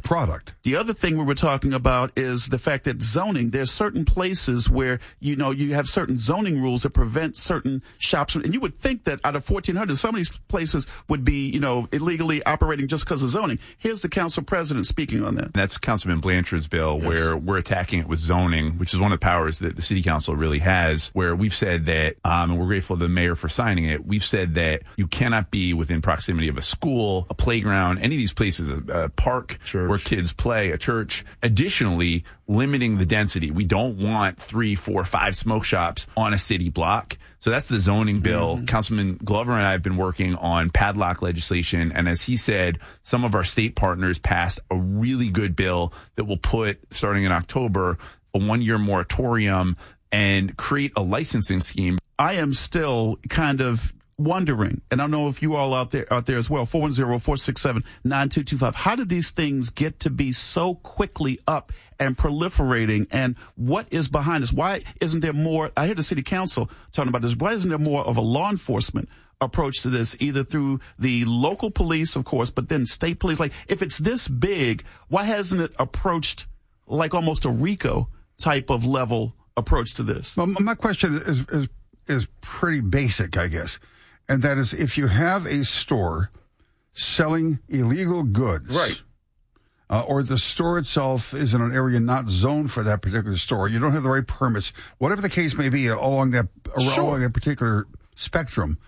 product. The other thing we were talking about is the fact that zoning, there's certain places where, you have certain zoning rules that prevent certain shops. And you would think that out of 1,400, some of these places would be, illegally operating just because of zoning. Here's the council president speaking on that. That's Councilman Blanchard's bill, yes, where we're attacking it with zoning, which is one of the powers that the city council really has, where we've said that, and we're grateful to the mayor for signing it, we've said that you cannot be within proximity of a school, a playground, any of these places, a park, church, where kids play, a church. Additionally, limiting the density. We don't want 3, 4, 5 smoke shops on a city block. So that's the zoning bill. Mm-hmm. Councilman Glover and I have been working on padlock legislation. And as he said, some of our state partners passed a really good bill that will put, starting in October, a 1-year moratorium and create a licensing scheme. I am still kind of wondering, and I don't know if you all out there as well, 410-467-9225. How did these things get to be so quickly up and proliferating? And what is behind this? Why isn't there more? I hear the city council talking about this. Why isn't there more of a law enforcement approach to this, either through the local police, of course, but then state police? Like, if it's this big, why hasn't it approached like almost a RICO type of level approach to this? Well, my question is pretty basic, I guess. And that is, if you have a store selling illegal goods, right, or the store itself is in an area not zoned for that particular store, you don't have the right permits, whatever the case may be along that particular spectrum,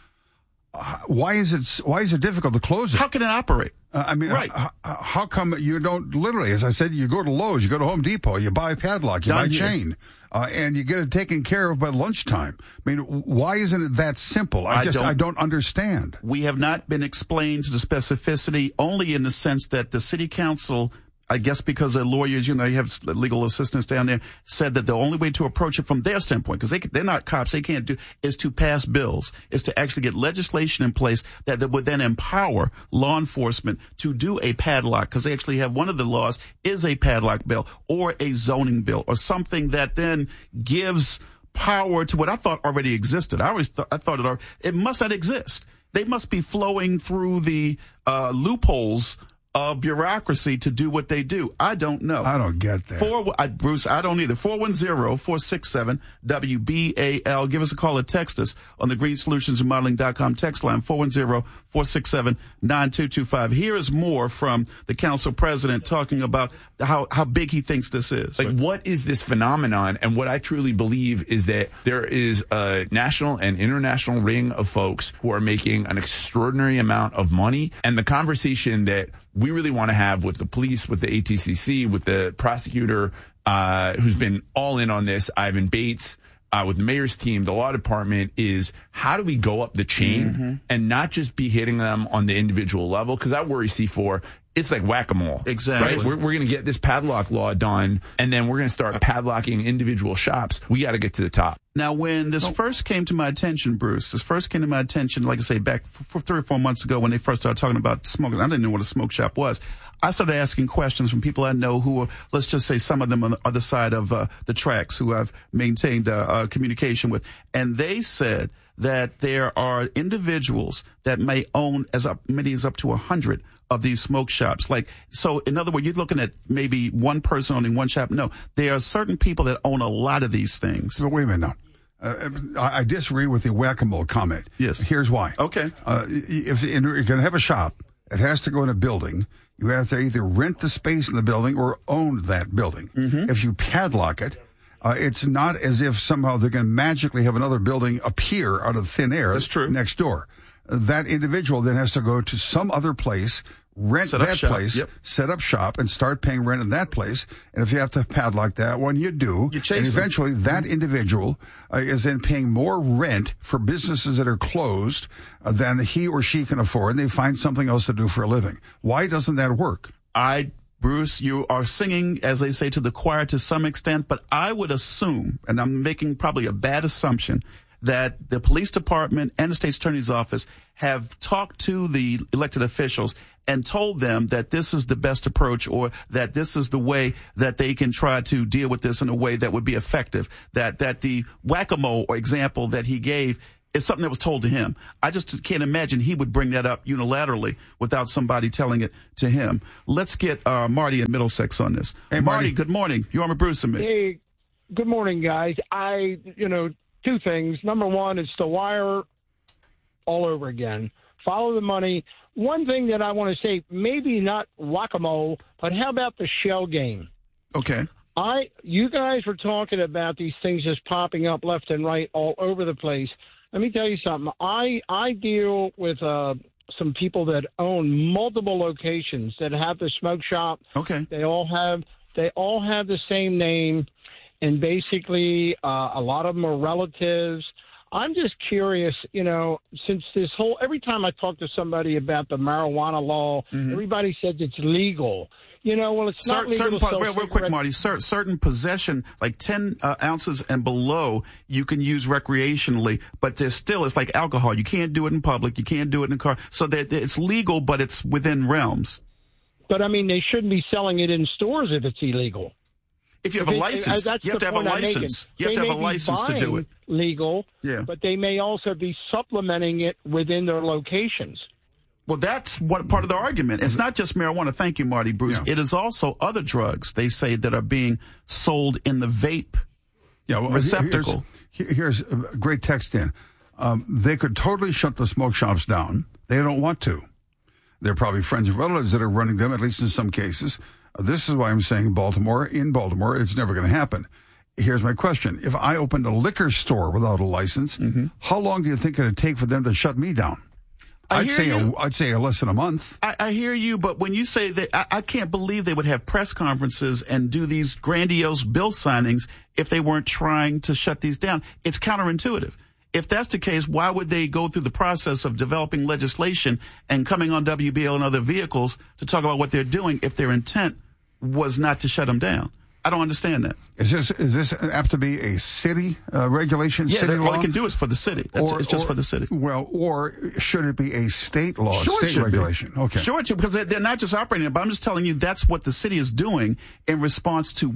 why is it difficult to close it? How can it operate? Right. How come you don't, literally, as I said, you go to Lowe's, you go to Home Depot, you buy a padlock, you buy chain, and you get it taken care of by lunchtime. I mean, why isn't it that simple? I don't understand. We have not been explained to the specificity, only in the sense that the city council, I guess because they're lawyers, you have legal assistants down there, said that the only way to approach it from their standpoint, because they're not cops, they can't do, is to pass bills, is to actually get legislation in place that would then empower law enforcement to do a padlock, because they actually have one of the laws is a padlock bill or a zoning bill or something that then gives power to what I thought already existed. I thought it must not exist. They must be flowing through the loopholes of bureaucracy to do what they do. I don't know. I don't get that. Bruce, I don't either. 410-467-WBAL. Give us a call or text us on the GreenSolutionsRemodeling.com text line, 410-467-9225. Here is more from the council president talking about how big he thinks this is. Like, what is this phenomenon? And what I truly believe is that there is a national and international ring of folks who are making an extraordinary amount of money. And the conversation that we really want to have with the police, with the ATCC, with the prosecutor who's been all in on this, Ivan Bates, with the mayor's team, the law department, is how do we go up the chain and not just be hitting them on the individual level? Because I worry, C4, it's like whack-a-mole. Exactly. Right? We're going to get this padlock law done, and then we're going to start padlocking individual shops. We got to get to the top. Now, when this first came to my attention, Bruce, like I say, back 3 or 4 months ago when they first started talking about smoking, I didn't know what a smoke shop was. I started asking questions from people I know who are, let's just say some of them on the other side of the tracks, who I've maintained communication with. And they said that there are individuals that may own as many as up to 100 of these smoke shops. Like, so in other words, you're looking at maybe one person owning one shop. No, there are certain people that own a lot of these things. But wait a minute now. I disagree with the whack-a-mole comment. Yes. Here's why. Okay. If you're going to have a shop, it has to go in a building. You have to either rent the space in the building or own that building. Mm-hmm. If you padlock it, it's not as if somehow they're going to magically have another building appear out of thin air. That's true. Next door. That individual then has to go to some other place, rent that place, set up shop, and start paying rent in that place. And if you have to padlock that one, you do. You chase and eventually that individual is then paying more rent for businesses that are closed than he or she can afford, and they find something else to do for a living. Why doesn't that work? Bruce, you are singing, as they say, to the choir to some extent, but I would assume, and I'm making probably a bad assumption, that the police department and the state's attorney's office have talked to the elected officials and told them that this is the best approach, or that this is the way that they can try to deal with this in a way that would be effective. That the whack-a-mole or example that he gave It's something that was told to him. I just can't imagine he would bring that up unilaterally without somebody telling it to him. Let's get Marty in Middlesex on this. Hey, Marty, good morning. You're on with Bruce and me. Hey, good morning, guys. Two things. Number one, it's the wire all over again. Follow the money. One thing that I want to say, maybe not whack-a-mole, but how about the shell game? Okay. You guys were talking about these things just popping up left and right all over the place. Let me tell you something. I deal with some people that own multiple locations that have the smoke shop. Okay. They all have the same name, and basically a lot of them are relatives. I'm just curious, since this whole, every time I talk to somebody about the marijuana law, everybody says it's legal. Well, it's not legal. Real quick, Marty, certain possession, like 10 ounces and below, you can use recreationally, but it's like alcohol. You can't do it in public. You can't do it in a car. So that it's legal, but it's within realms. But, they shouldn't be selling it in stores if it's illegal. If you have a license, you have to have a license. You have to have a license to do it. Legal, yeah. But they may also be supplementing it within their locations. Well, that's what part of the argument. It's not just marijuana. Thank you, Marty Bruce. Yeah. It is also other drugs, they say, that are being sold in the vape receptacle. Here's a great text in. They could totally shut the smoke shops down. They don't want to. They're probably friends and relatives that are running them, at least in some cases. This is why I'm saying in Baltimore, it's never going to happen. Here's my question. If I opened a liquor store without a license, how long do you think it would take for them to shut me down? I'd say less than a month. I hear you, but when you say that, I can't believe they would have press conferences and do these grandiose bill signings if they weren't trying to shut these down. It's counterintuitive. If that's the case, why would they go through the process of developing legislation and coming on WBL and other vehicles to talk about what they're doing if their intent was not to shut them down? I don't understand that. Is this apt to be a city regulation? Yeah, city law? All they can do is for the city. It's just for the city. Well, or should it be a state law, state regulation? Be. Okay. Sure, because they're not just operating it, but I'm just telling you that's what the city is doing in response to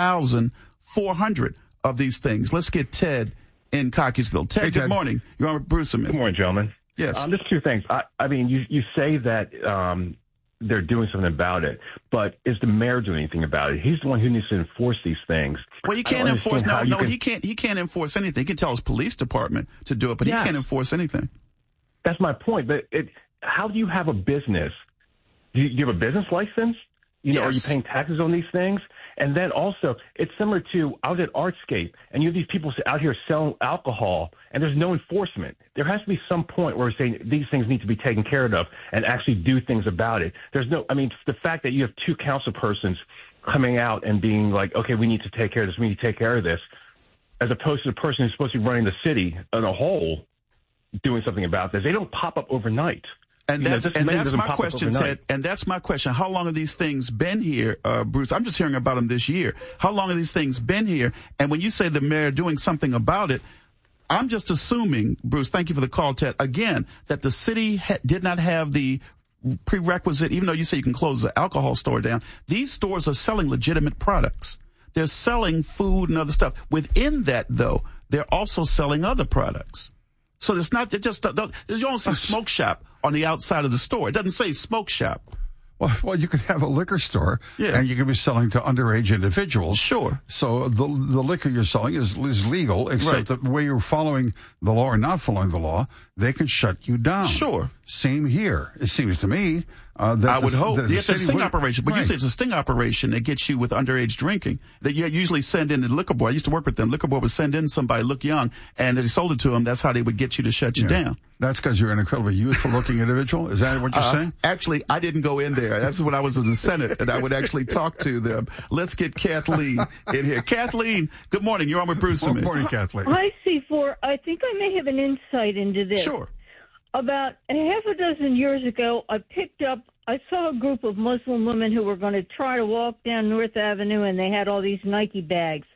1,400 of these things. Let's get Ted in Cockeysville. Ted, good morning. You're on with Bruce and me. Good morning, gentlemen. Yes. Just two things. You say that they're doing something about it, but is the mayor doing anything about it? He's the one who needs to enforce these things. Well, he can't enforce. He can't enforce anything. He can tell his police department to do it, but he can't enforce anything. That's my point. But how do you have a business? Do you have a business license? Yes. Are you paying taxes on these things? And then also, it's similar to, I was at Artscape, and you have these people out here selling alcohol, and there's no enforcement. There has to be some point where we're saying these things need to be taken care of and actually do things about it. The fact that you have two council persons coming out and being like, okay, we need to take care of this, we need to take care of this, as opposed to the person who's supposed to be running the city as a whole doing something about this. They don't pop up overnight. And that's my question, Ted. And that's my question. How long have these things been here, Bruce? I'm just hearing about them this year. How long have these things been here? And when you say the mayor doing something about it, I'm just assuming, Bruce, thank you for the call, Ted, again, that the city did not have the prerequisite, even though you say you can close the alcohol store down. These stores are selling legitimate products. They're selling food and other stuff. Within that, though, they're also selling other products. So it's not you don't see smoke shop on the outside of the store. It doesn't say smoke shop. Well, you could have a liquor store, and you could be selling to underage individuals. Sure. So the liquor you're selling is legal, except that the way you're following the law or not following the law, they can shut you down. Sure. Same here. It seems to me that I would hope. It's a sting operation, but right. usually it's a sting operation that gets you with underage drinking. That you usually send in the liquor board. I used to work with them. Liquor board would send in somebody look young, and if they sold it to them, that's how they would get you to shut you down. That's because you're an incredibly youthful-looking individual? Is that what you're saying? Actually, I didn't go in there. That's when I was in the Senate, and I would actually talk to them. Let's get Kathleen in here. Kathleen, good morning. You're on with Bruce and me. Good morning, Kathleen. Hi, C4. I think I may have an insight into this. Sure. About half a dozen years ago, I saw a group of Muslim women who were going to try to walk down North Avenue, and they had all these Nike bags.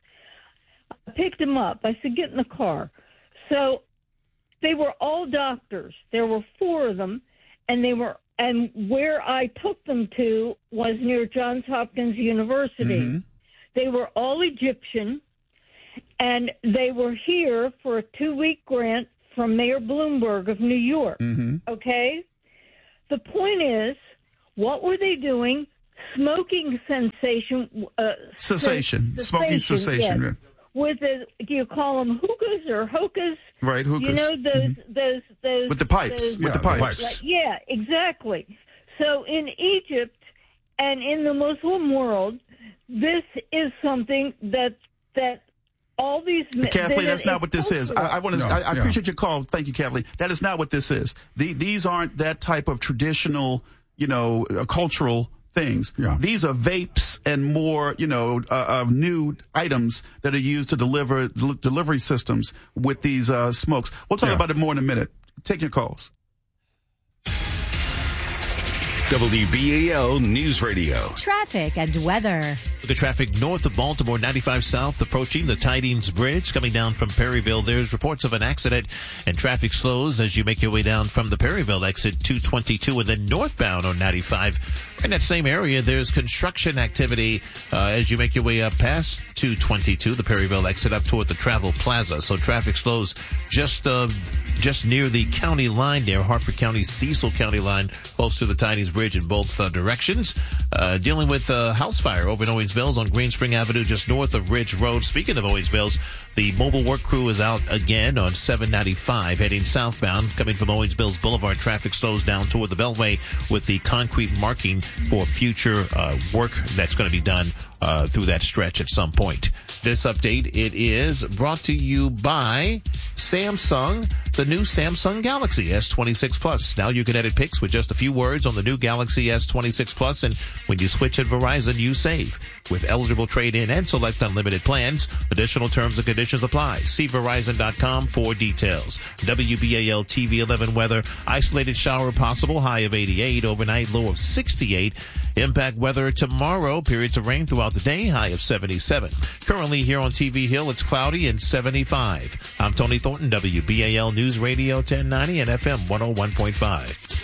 I picked them up. I said, get in the car. So they were all doctors. There were 4 of them, and where I took them to was near Johns Hopkins University. Mm-hmm. They were all Egyptian, and they were here for a 2-week grant from Mayor Bloomberg of New York. Okay? The point is, what were they doing? Smoking cessation. Cessation. Smoking cessation. Yes. With do you call them hookahs or hookahs? Right, hookahs. You know, those with the pipes. With the pipes. Yeah, exactly. So in Egypt and in the Muslim world, this is something that all these... Kathleen, that's not what this is. I appreciate your call. Thank you, Kathleen. That is not what this is. These aren't that type of traditional, cultural things. Yeah. These are vapes and more, of new items that are used to deliver delivery systems with these smokes. We'll talk about it more in a minute. Take your calls. WBAL News Radio. Traffic and weather. Look at traffic north of Baltimore, 95 South, approaching the Tidings Bridge. Coming down from Perryville, there's reports of an accident, and traffic slows as you make your way down from the Perryville exit 222 and then northbound on 95. In that same area, there's construction activity as you make your way up past 222, the Perryville exit up toward the Travel Plaza. So traffic slows just near the county line there, Hartford County, Cecil County line, close to the Tidings Bridge in both directions. Dealing with house fire over in Owings Mills on Green Spring Avenue, just north of Ridge Road. Speaking of Owings Mills, the mobile work crew is out again on 795 heading southbound. Coming from Owings Mills Boulevard, traffic slows down toward the Beltway with the concrete marking for future work that's going to be done through that stretch at some point. This update, it is brought to you by Samsung, the new Samsung Galaxy S26 Plus. Now you can edit pics with just a few words on the new Galaxy S26 Plus, and when you switch at Verizon, you save. With eligible trade-in and select unlimited plans, additional terms and conditions apply. See Verizon.com for details. WBAL TV 11 weather, isolated shower possible, high of 88, overnight low of 68. Impact weather tomorrow, periods of rain throughout the day, high of 77. Currently here on TV Hill, it's cloudy and 75. I'm Tony Thornton, WBAL News Radio 1090 and FM 101.5.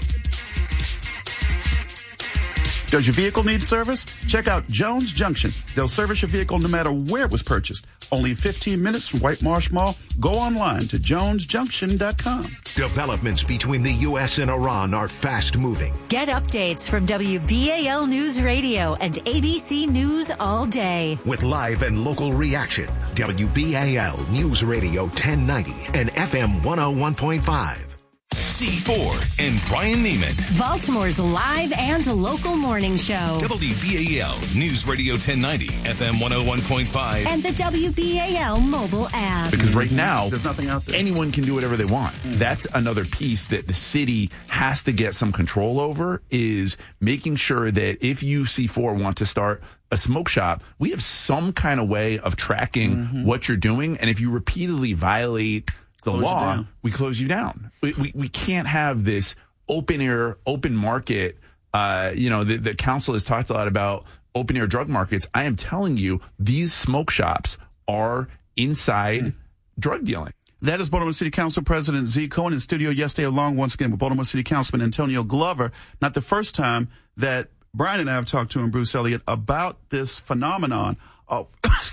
Does your vehicle need service? Check out Jones Junction. They'll service your vehicle no matter where it was purchased. Only 15 minutes from White Marsh Mall. Go online to jonesjunction.com. Developments between the U.S. and Iran are fast moving. Get updates from WBAL News Radio and ABC News all day. With live and local reaction. WBAL News Radio 1090 and FM 101.5. C4 and Brian Neiman. Baltimore's live and local morning show. WBAL News Radio 1090, FM 101.5. And the WBAL mobile app. Because right now, there's nothing out there. Anyone can do whatever they want. That's another piece that the city has to get some control over, is making sure that if you, C4, want to start a smoke shop, we have some kind of way of tracking what you're doing. And if you repeatedly violate the law, we close you down. We can't have this open air, open market. The council has talked a lot about open air drug markets. I am telling you, these smoke shops are inside drug dealing. That is Baltimore City Council President Z. Cohen in studio yesterday, along once again with Baltimore City Councilman Antonio Glover. Not the first time that Brian and I have talked to him, Bruce Elliott, about this phenomenon of,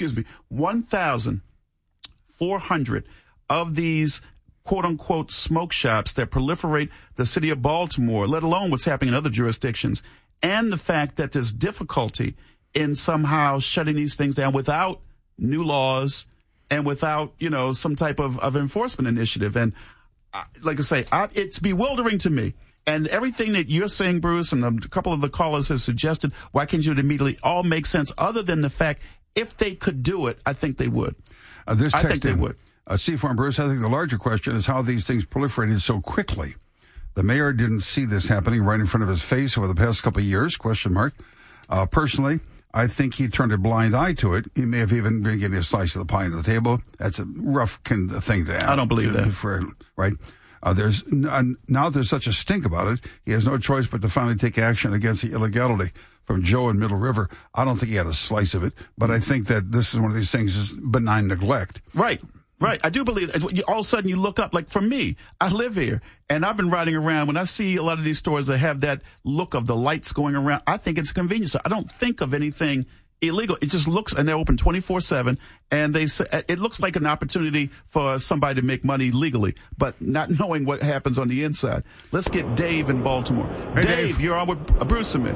1,400 of these quote-unquote smoke shops that proliferate the city of Baltimore, let alone what's happening in other jurisdictions, and the fact that there's difficulty in somehow shutting these things down without new laws and without, some type of enforcement initiative. And like I say, it's bewildering to me. And everything that you're saying, Bruce, and a couple of the callers have suggested, why can't you immediately, all make sense, other than the fact, if they could do it, I think they would. I think they would. C4 and Bruce, I think the larger question is how these things proliferated so quickly. The mayor didn't see this happening right in front of his face over the past couple of years, question mark. Personally, I think he turned a blind eye to it. He may have even been getting a slice of the pie on the table. That's a rough kind of thing to add. I don't believe that. Right? Now there's such a stink about it, he has no choice but to finally take action against the illegality. From Joe in Middle River, I don't think he had a slice of it, but I think that this is one of these things, is benign neglect. Right. I do believe all of a sudden you look up, like for me, I live here and I've been riding around. When I see a lot of these stores that have that look of the lights going around, I think it's a convenience store. I don't think of anything illegal. It just looks, and they're open 24/7, and they say it looks like an opportunity for somebody to make money legally, but not knowing what happens on the inside. Let's get Dave in Baltimore. Hey, Dave, you're on with Bruce and me.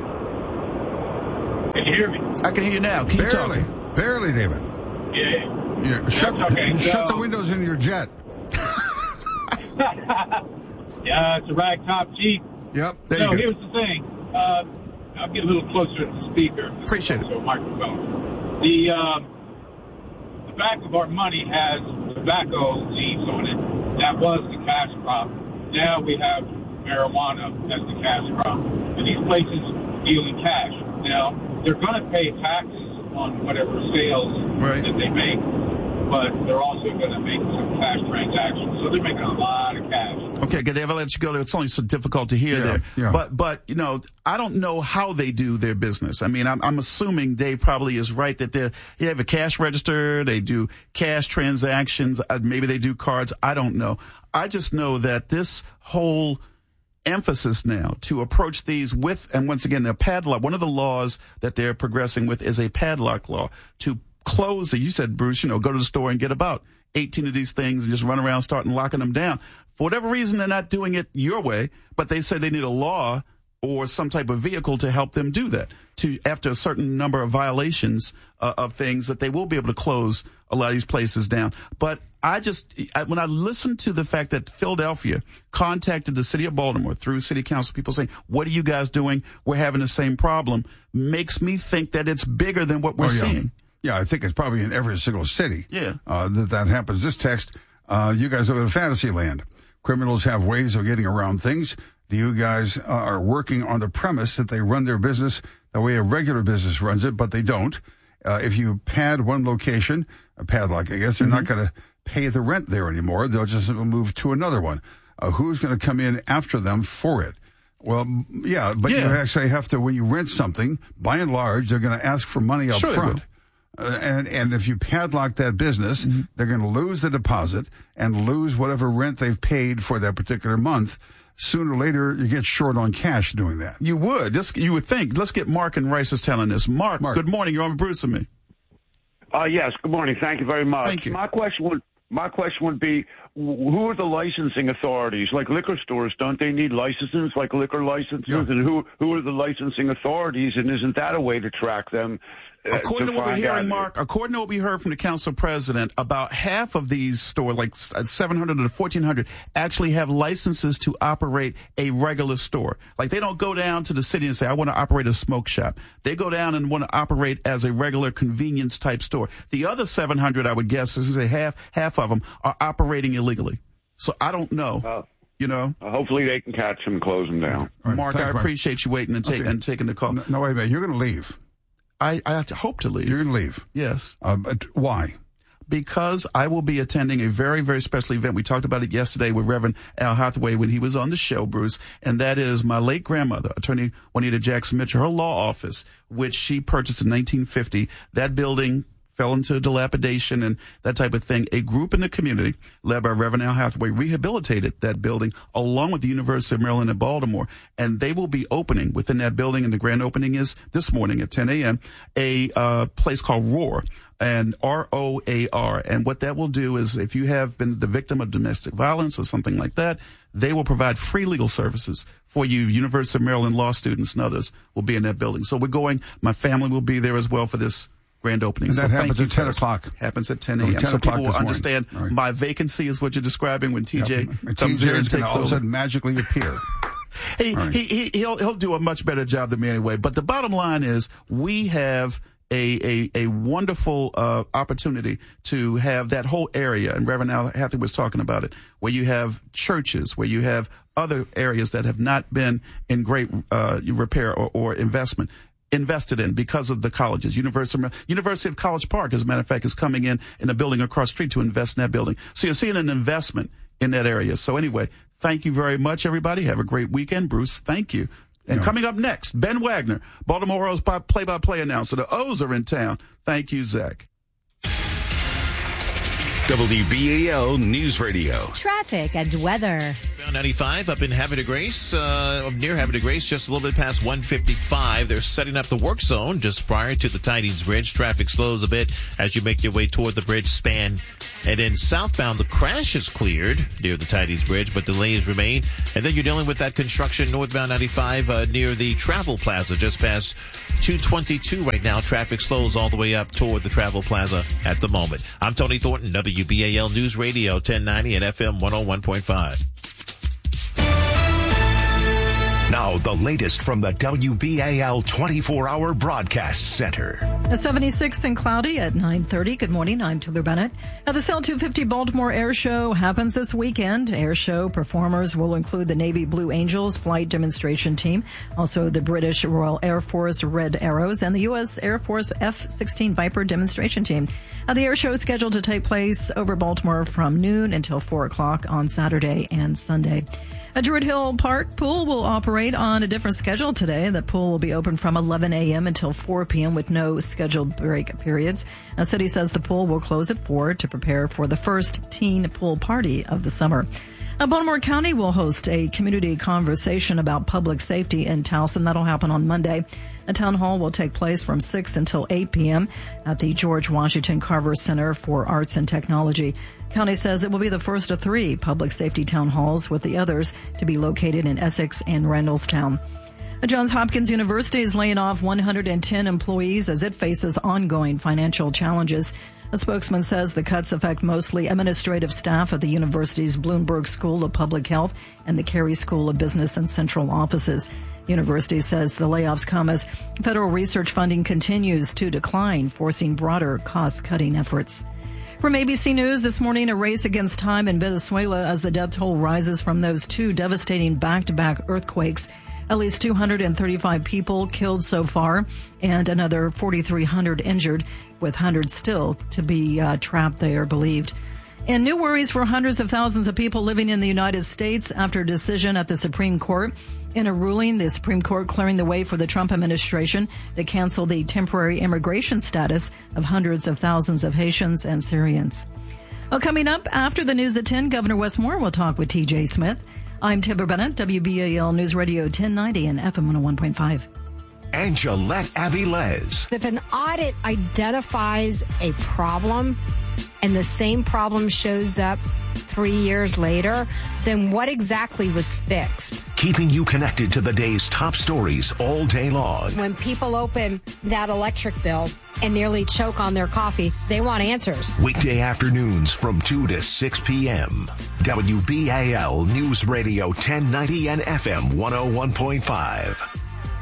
Can you hear me? I can hear you now. Keep talking. Barely, David. Yeah. Shut the windows in your jet. Yeah, it's a ragtop Jeep. Yep. So here's the thing. I'll get a little closer to the speaker. Appreciate it. So microphone. The back of our money has tobacco leaves on it. That was the cash crop. Now we have marijuana as the cash crop. And these places deal in cash. Now, they're going to pay taxes on whatever sales that they make, but they're also going to make some cash transactions. So they're making a lot of cash. Okay, Dave, I'll let you go there. It's only so difficult to hear there. Yeah. But you know, I don't know how they do their business. I mean, I'm assuming Dave probably is right that they have a cash register, they do cash transactions, maybe they do cards. I don't know. I just know that this whole emphasis now to approach these with, and once again, the padlock, one of the laws that they're progressing with is a padlock law to close you said, Bruce, go to the store and get about 18 of these things and just run around starting locking them down. For whatever reason, they're not doing it your way, but they say they need a law or some type of vehicle to help them do that. After a certain number of violations of things, that they will be able to close a lot of these places down. But when I listened to the fact that Philadelphia contacted the city of Baltimore through city council, people saying, what are you guys doing? We're having the same problem, makes me think that it's bigger than what we're seeing. Yeah, I think it's probably in every single city. Yeah. That happens. This text, you guys live in fantasy land. Criminals have ways of getting around things. You guys are working on the premise that they run their business the way a regular business runs it, but they don't. If you pad one location, a padlock, I guess, they're not going to pay the rent there anymore. They'll just move to another one. Who's going to come in after them for it? Well, you actually have to, when you rent something, by and large, they're going to ask for money up front. And if you padlock that business, they're going to lose the deposit and lose whatever rent they've paid for that particular month. Sooner or later, you get short on cash doing that. You would. You would think. Let's get Mark and Rice is telling this. Mark, good morning. You're on with Bruce and me. Yes, good morning. Thank you very much. Thank you. My question would be, who are the licensing authorities? Like liquor stores, don't they need licenses, like liquor licenses? Yeah. And who are the licensing authorities? And isn't that a way to track them? According to what we're hearing, Mark, according to what we heard from the council president, about half of these stores, like 700 to 1,400, actually have licenses to operate a regular store. Like they don't go down to the city and say, I want to operate a smoke shop. They go down and want to operate as a regular convenience type store. The other 700, I would guess, this is half of them are operating illegally. So I don't know. Hopefully they can catch them and close them down. Right, Mark, I appreciate you waiting and taking the call. No, wait a minute. You're going to leave. I have to hope to leave. You're going to leave? Yes. But why? Because I will be attending a very, very special event. We talked about it yesterday with Reverend Al Hathaway when he was on the show, Bruce, and that is my late grandmother, Attorney Juanita Jackson Mitchell, her law office, which she purchased in 1950. That building fell into dilapidation and that type of thing. A group in the community led by Reverend Al Hathaway rehabilitated that building along with the University of Maryland in Baltimore. And they will be opening within that building, and the grand opening is this morning at 10 a.m., a place called ROAR, and ROAR. And what that will do is if you have been the victim of domestic violence or something like that, they will provide free legal services for you. University of Maryland law students and others will be in that building. So we're going, my family will be there as well for this grand opening. And that happens at 10 o'clock. Happens at 10 a.m. So people will understand my vacancy is what you're describing when TJ comes here and takes over. All of a sudden magically appear. He'll do a much better job than me anyway. But the bottom line is we have a wonderful opportunity to have that whole area, and Reverend Al Hathaway was talking about it, where you have churches, where you have other areas that have not been in great repair or invested in because of the colleges. University of College Park, as a matter of fact, is coming in a building across the street to invest in that building. So you're seeing an investment in that area. So anyway, thank you very much, everybody. Have a great weekend. Bruce, thank you. And coming up next, Ben Wagner, Baltimore Orioles play-by-play announcer. The O's are in town. Thank you, Zach. WBAL News Radio. Traffic and weather. 95 up in Havre de Grace, near Havre de Grace, just a little bit past 155. They're setting up the work zone just prior to the Tidings Bridge. Traffic slows a bit as you make your way toward the bridge span. And then southbound, the crash is cleared near the Tidings Bridge, but delays remain. And then you're dealing with that construction northbound 95 near the Travel Plaza, just past 222 right now. Traffic slows all the way up toward the Travel Plaza at the moment. I'm Tony Thornton, WBAL News Radio 1090 and FM 101.5. Now, the latest from the WBAL 24-hour broadcast center. A 76 and cloudy at 9:30. Good morning. I'm Taylor Bennett. Now, the Sail 250 Baltimore Air Show happens this weekend. Air Show performers will include the Navy Blue Angels flight demonstration team, also the British Royal Air Force Red Arrows, and the U.S. Air Force F-16 Viper demonstration team. The air show is scheduled to take place over Baltimore from noon until 4 o'clock on Saturday and Sunday. A Druid Hill Park pool will operate on a different schedule today. The pool will be open from 11 a.m. until 4 p.m. with no scheduled break periods. The city says the pool will close at 4 to prepare for the first teen pool party of the summer. Baltimore County will host a community conversation about public safety in Towson. That'll happen on Monday. A town hall will take place from 6 until 8 p.m. at the George Washington Carver Center for Arts and Technology. County says it will be the first of 3 public safety town halls, with the others to be located in Essex and Randallstown. Johns Hopkins University is laying off 110 employees as it faces ongoing financial challenges. A spokesman says the cuts affect mostly administrative staff at the university's Bloomberg School of Public Health and the Carey School of Business and central offices. The university says the layoffs come as federal research funding continues to decline, forcing broader cost-cutting efforts. From ABC News this morning, a race against time in Venezuela as the death toll rises from those 2 devastating back-to-back earthquakes. At least 235 people killed so far and another 4,300 injured, with hundreds still to be trapped, they are believed. And new worries for hundreds of thousands of people living in the United States after a decision at the Supreme Court. In a ruling, the Supreme Court clearing the way for the Trump administration to cancel the temporary immigration status of hundreds of thousands of Haitians and Syrians. Well, coming up after the news at 10, Governor Wes Moore will talk with T.J. Smith. I'm Taylor Bennett, WBAL News Radio 1090 and FM 101.5. And Gillette Avilés. If an audit identifies a problem and the same problem shows up 3 years later, then what exactly was fixed? Keeping you connected to the day's top stories all day long. When people open that electric bill and nearly choke on their coffee, they want answers. Weekday afternoons from 2 to 6 p.m. WBAL News Radio 1090 and FM 101.5.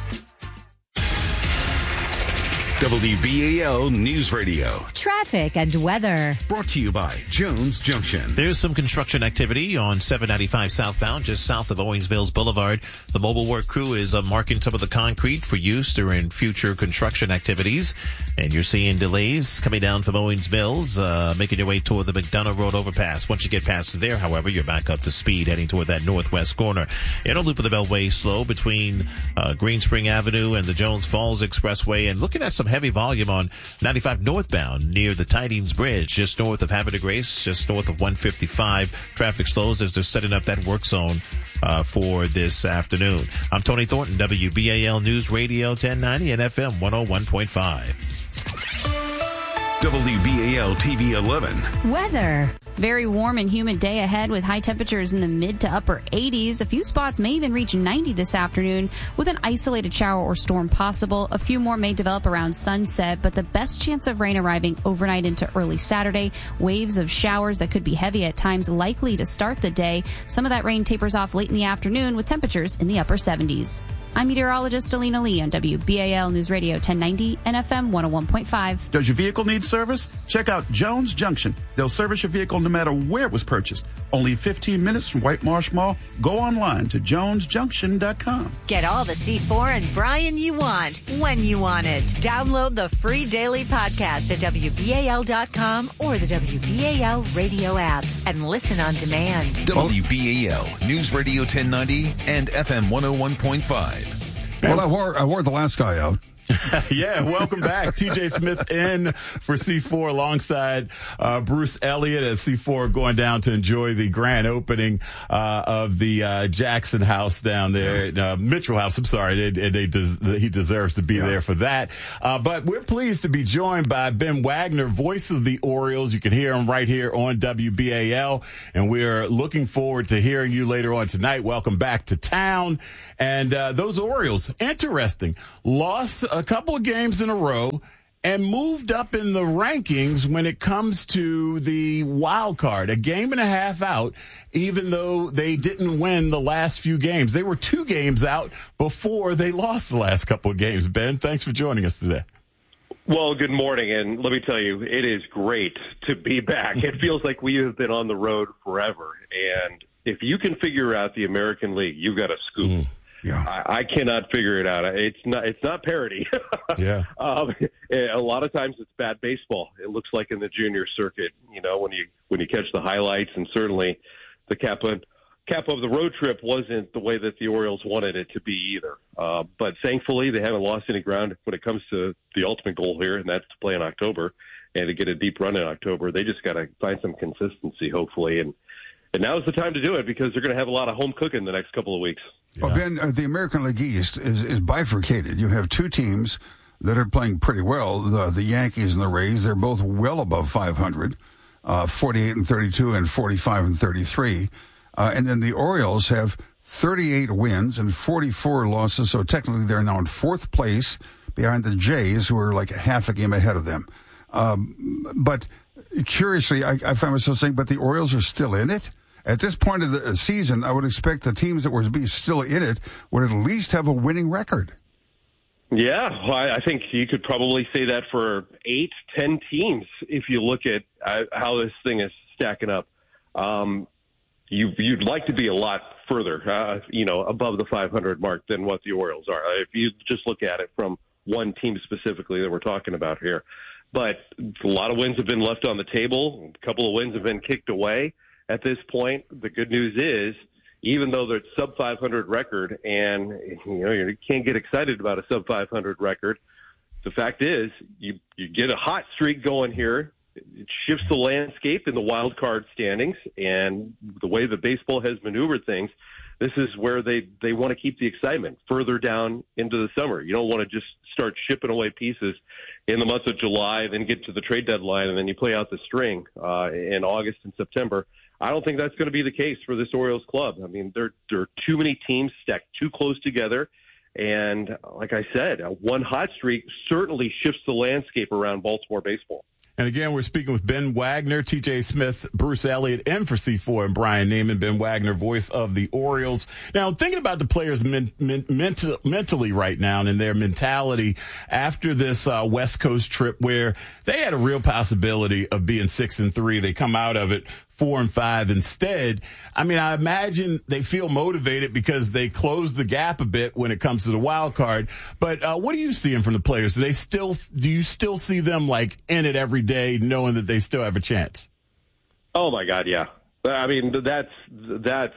WBAL News Radio. Traffic and weather. Brought to you by Jones Junction. There's some construction activity on 795 southbound, just south of Owings Mills Boulevard. The mobile work crew is marking some of the concrete for use during future construction activities. And you're seeing delays coming down from Owings Mills, making your way toward the McDonough Road overpass. Once you get past there, however, you're back up to speed heading toward that northwest corner. Inner loop of the Beltway slow between Green Spring Avenue and the Jones Falls Expressway, and looking at some heavy volume on 95 northbound near the Tidings Bridge, just north of Havre de Grace, just north of 155. Traffic slows as they're setting up that work zone for this afternoon. I'm Tony Thornton, WBAL News Radio 1090 and FM 101.5. WBAL TV 11. Weather. Very warm and humid day ahead with high temperatures in the mid to upper 80s. A few spots may even reach 90 this afternoon with an isolated shower or storm possible. A few more may develop around sunset, but the best chance of rain arriving overnight into early Saturday. Waves of showers that could be heavy at times likely to start the day. Some of that rain tapers off late in the afternoon with temperatures in the upper 70s. I'm meteorologist Alina Lee on WBAL News Radio 1090 and FM 101.5. Does your vehicle need service? Check out Jones Junction. They'll service your vehicle no matter where it was purchased. Only 15 minutes from White Marsh Mall. Go online to jonesjunction.com. Get all the C4 and Brian you want, when you want it. Download the free daily podcast at WBAL.com or the WBAL radio app and listen on demand. WBAL News Radio 1090 and FM 101.5. Well, I wore the last guy out. Yeah, welcome back. TJ Smith in for C4 alongside Bruce Elliott as C4 going down to enjoy the grand opening of the Jackson House down there, Mitchell House. I'm sorry, he deserves to be there for that. But we're pleased to be joined by Ben Wagner, voice of the Orioles. You can hear him right here on WBAL, and we're looking forward to hearing you later on tonight. Welcome back to town. And those Orioles, interesting, lost a couple of games in a row and moved up in the rankings when it comes to the wild card, a game and a half out, even though they didn't win the last few games. They were 2 games out before they lost the last couple of games. Ben, thanks for joining us today. Well, good morning, and let me tell you, it is great to be back. It feels like we have been on the road forever, and if you can figure out the American League, you've got a scoop. Yeah, I cannot figure it out. It's not parody. Yeah. A lot of times it's bad baseball. It looks like in the junior circuit, when you catch the highlights, and certainly the cap of the road trip wasn't the way that the Orioles wanted it to be either. But thankfully, they haven't lost any ground when it comes to the ultimate goal here, and that's to play in October and to get a deep run in October. They just got to find some consistency, hopefully, and now's the time to do it because they're going to have a lot of home cooking the next couple of weeks. Yeah. Well, Ben, the American League East is bifurcated. You have 2 teams that are playing pretty well, the Yankees and the Rays. They're both well above 500, 48-32 and 45-33. And then the Orioles have 38 wins and 44 losses, so technically they're now in 4th place behind the Jays, who are like half a game ahead of them. But curiously, I find myself saying, but the Orioles are still in it? At this point of the season, I would expect the teams that were to be still in it would at least have a winning record. Yeah, well, I think you could probably say that for 8-10 teams if you look at how this thing is stacking up. You'd like to be a lot further, above the 500 mark than what the Orioles are. If you just look at it from one team specifically that we're talking about here. But a lot of wins have been left on the table. A couple of wins have been kicked away at this point. The good news is, even though they're sub 500 record, and you can't get excited about a sub 500 record, the fact is you get a hot streak going here. It shifts the landscape in the wild card standings, and the way the baseball has maneuvered things, this is where they want to keep the excitement further down into the summer. You don't want to just start shipping away pieces in the month of July, then get to the trade deadline, and then you play out the string in August and September. I don't think that's going to be the case for this Orioles club. I mean, there are too many teams stacked too close together. And like I said, one hot streak certainly shifts the landscape around Baltimore baseball. And again, we're speaking with Ben Wagner, TJ Smith, Bruce Elliott, and for C4 and Brian Neiman. Ben Wagner, voice of the Orioles. Now, thinking about the players mentally right now and their mentality after this West Coast trip where they had a real possibility of being 6-3. They come out of it 4-5 instead. I mean, I imagine they feel motivated because they closed the gap a bit when it comes to the wild card. But what are you seeing from the players? Do you still see them like in it every day, knowing that they still have a chance? Oh my God, yeah. I mean, that's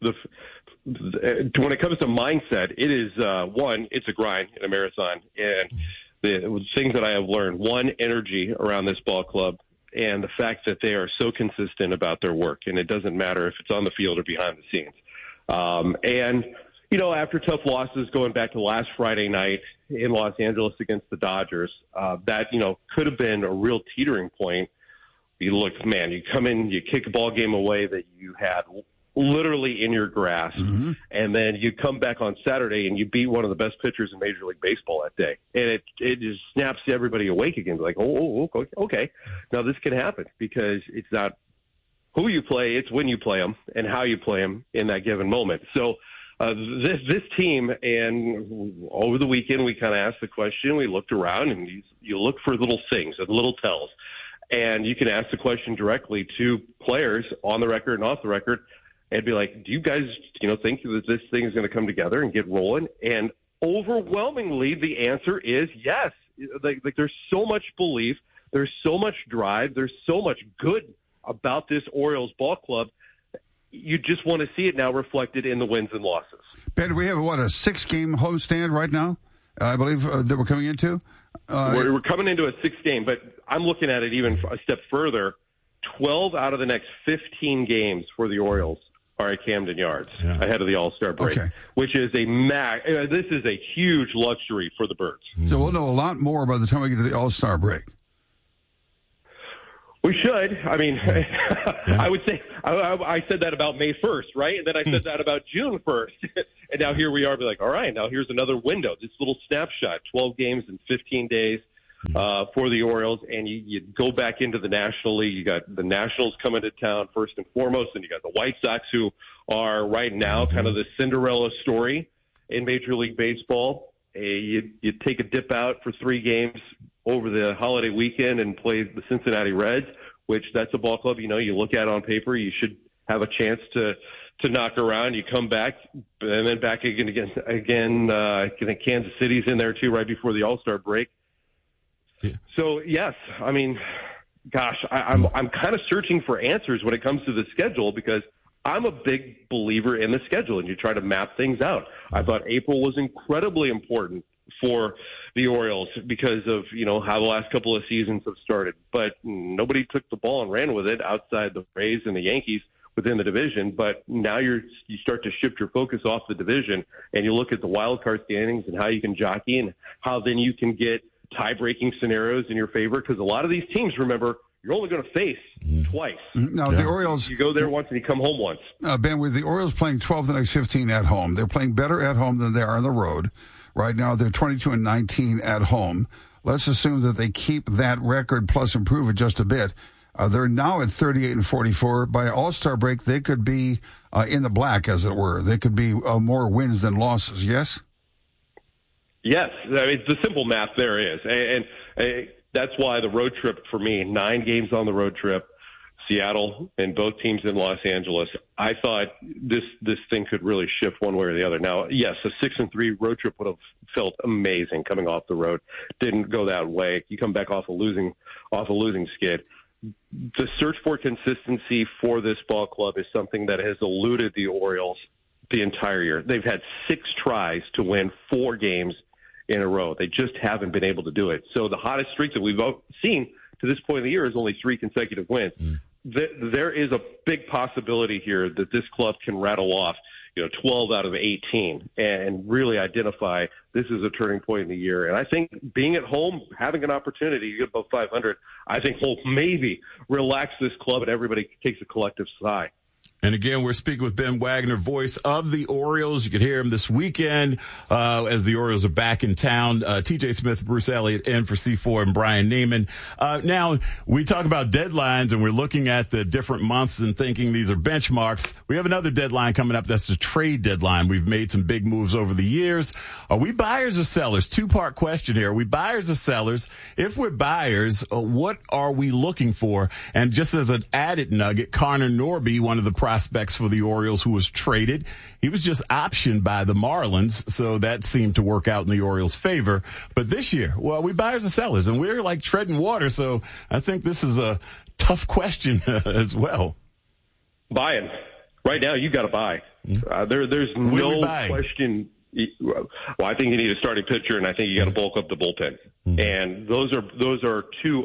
when it comes to mindset, it is one, it's a grind in a marathon, and the things that I have learned: one, energy around this ball club, and the fact that they are so consistent about their work, and it doesn't matter if it's on the field or behind the scenes. And, after tough losses going back to last Friday night in Los Angeles against the Dodgers, that, could have been a real teetering point. You come in, you kick a ball game away that you had literally in your grasp, and then you come back on Saturday and you beat one of the best pitchers in Major League Baseball that day, and it just snaps everybody awake again. Like, okay, now this can happen, because it's not who you play, it's when you play them and how you play them in that given moment. So this team, and over the weekend we kind of asked the question, we looked around, and you look for little things and little tells, and you can ask the question directly to players on the record and off the record, and be like, do you guys, think that this thing is going to come together and get rolling? And overwhelmingly, the answer is yes. Like there's so much belief, there's so much drive, there's so much good about this Orioles ball club. You just want to see it now reflected in the wins and losses. Ben, we have, a 6-game homestand right now I believe, that we're coming into? We're coming into a 6th game, but I'm looking at it even a step further. 12 out of the next 15 games for the Orioles are at Camden Yards ahead of the All-Star break, which is this is a huge luxury for the Birds. So we'll know a lot more by the time we get to the All-Star break. We should. I mean, I would say I said that about May 1st, right? And then I said that about June 1st. And now here we are, be like, all right, now here's another window, this little snapshot, 12 games in 15 days for the Orioles. And you go back into the National League. You got the Nationals coming to town first and foremost, and you got the White Sox, who are right now kind of the Cinderella story in Major League Baseball. You take a dip out for 3 games over the holiday weekend and play the Cincinnati Reds, which that's a ball club, you look at on paper, you should have a chance to knock around. You come back and then back again. I think Kansas City's in there too, right before the All-Star break. Yeah. So yes, I mean, gosh, I'm kind of searching for answers when it comes to the schedule, because I'm a big believer in the schedule, and you try to map things out. I thought April was incredibly important for the Orioles because of, how the last couple of seasons have started. But nobody took the ball and ran with it outside the Rays and the Yankees within the division. But now you start to shift your focus off the division, and you look at the wild card standings and how you can jockey and how then you can get tie-breaking scenarios in your favor. Because a lot of these teams, remember, you're only going to face twice. Now, the Orioles... You go there once and you come home once. Ben, with the Orioles playing 12 the next 15 at home, they're playing better at home than they are on the road. Right now, they're 22-19 at home. Let's assume that they keep that record plus improve it just a bit. They're now at 38-44. By All-Star break, they could be in the black, as it were. They could be more wins than losses, yes? Yes. I mean, the simple math there is. And that's why the road trip for me, 9 games on the road trip, Seattle and both teams in Los Angeles, I thought this thing could really shift one way or the other. Now, yes, a 6-3 road trip would have felt amazing coming off the road. Didn't go that way. You come back off a losing skid. The search for consistency for this ball club is something that has eluded the Orioles the entire year. They've had 6 tries to win 4 games in a row. They just haven't been able to do it. So the hottest streak that we've seen to this point of the year is only 3 consecutive wins. There is a big possibility here that this club can rattle off, 12 out of 18 and really identify this is a turning point in the year. And I think being at home, having an opportunity to get above 500, I think will maybe relax this club and everybody takes a collective sigh. And again, we're speaking with Ben Wagner, voice of the Orioles. You could hear him this weekend as the Orioles are back in town. TJ Smith, Bruce Elliott in for C4 and Brian Neiman. Now, we talk about deadlines, and we're looking at the different months and thinking these are benchmarks. We have another deadline coming up. That's the trade deadline. We've made some big moves over the years. Are we buyers or sellers? 2-part question here. Are we buyers or sellers? If we're buyers, what are we looking for? And just as an added nugget, Connor Norby, one of the prospects for the Orioles who was traded. He was just optioned by the Marlins, so that seemed to work out in the Orioles' favor. But this year, well, we buyers or sellers, and we're like treading water, so I think this is a tough question as well. Buying. Right now, you got to buy. There's no question. Well, I think you need a starting pitcher, and I think you got to bulk up the bullpen. And those are two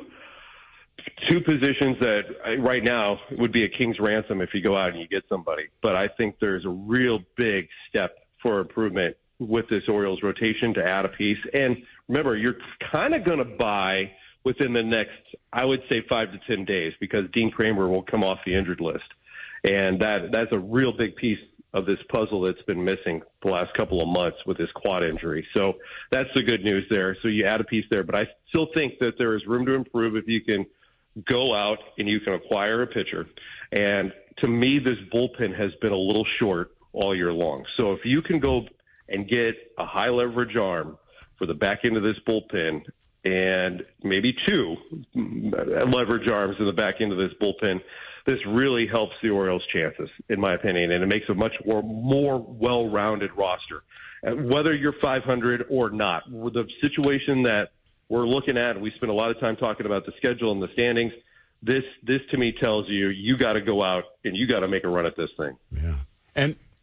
positions that right now would be a king's ransom if you go out and you get somebody. But I think there's a real big step for improvement with this Orioles rotation to add a piece. And remember, you're kind of going to buy within the next, I would say, 5 to 10 days, because Dean Kramer will come off the injured list. And that's a real big piece of this puzzle that's been missing the last couple of months with his quad injury. So that's the good news there. So you add a piece there. But I still think that there is room to improve if you can go out and you can acquire a pitcher. And to me, this bullpen has been a little short all year long. So if you can go and get a high leverage arm for the back end of this bullpen, and maybe 2 leverage arms in the back end of this bullpen, this really helps the Orioles' chances, in my opinion, and it makes a much more well-rounded roster. Whether you're 500 or not, the situation that we're looking at, and we spent a lot of time talking about the schedule and the standings, this to me tells you got to go out and you got to make a run at this thing. Yeah. And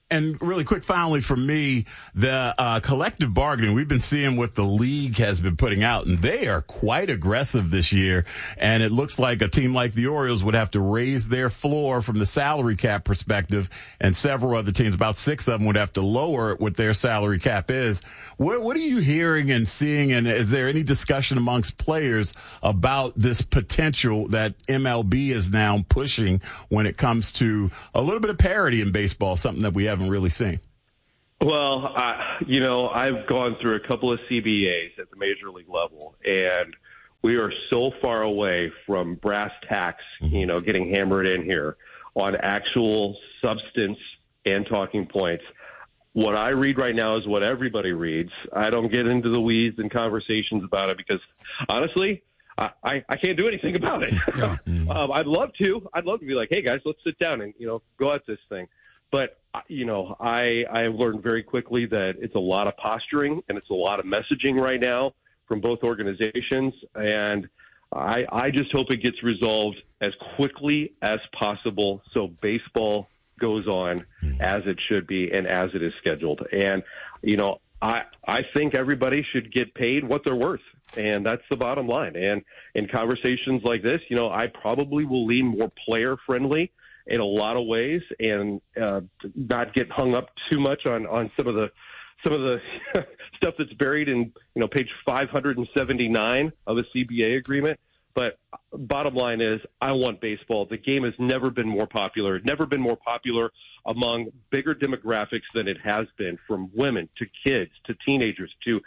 And really quick, finally, for me, the collective bargaining we've been seeing what the league has been putting out, and they are quite aggressive this year. And it looks like a team like the Orioles would have to raise their floor from the salary cap perspective, and several other teams, about 6 of them, would have to lower what their salary cap is. What are you hearing and seeing, and is there any discussion amongst players about this potential that MLB is now pushing when it comes to a little bit of parity in baseball, something that we haven't really seen? Well, I've gone through a couple of CBAs at the major league level, and we are so far away from brass tacks, getting hammered in here on actual substance and talking points. What I read right now is what everybody reads. I don't get into the weeds and conversations about it because, honestly, I can't do anything about it. Yeah. I'd love to be like, hey, guys, let's sit down and, go at this thing. But, I have learned very quickly that it's a lot of posturing and it's a lot of messaging right now from both organizations. And I just hope it gets resolved as quickly as possible so baseball goes on as it should be and as it is scheduled. And, I think everybody should get paid what they're worth. And that's the bottom line. And in conversations like this, I probably will lean more player friendly in a lot of ways and not get hung up too much on some of the stuff that's buried in, page 579 of a CBA agreement. But bottom line is I want baseball. The game has never been more popular, among bigger demographics than it has been, from women to kids to teenagers to,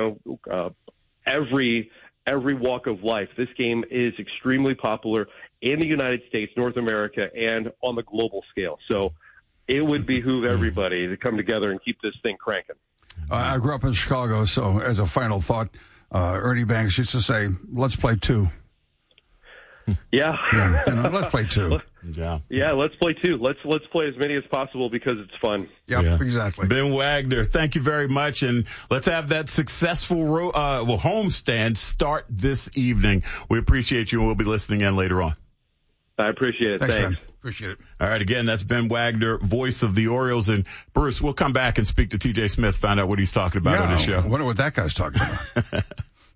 every walk of life. This game is extremely popular in the United States, North America, and on the global scale. So it would behoove everybody to come together and keep this thing cranking. I grew up in Chicago, so as a final thought, Ernie Banks used to say, let's play 2. Yeah. Let's play 2. Yeah, let's play 2. Let's play as many as possible because it's fun. Yep, exactly. Ben Wagner, thank you very much, and let's have that successful homestand start this evening. We appreciate you, and we'll be listening in later on. I appreciate it. Thanks. Appreciate it. All right, again, that's Ben Wagner, voice of the Orioles. And Bruce, we'll come back and speak to TJ Smith, find out what he's talking about on the show. I wonder what that guy's talking about.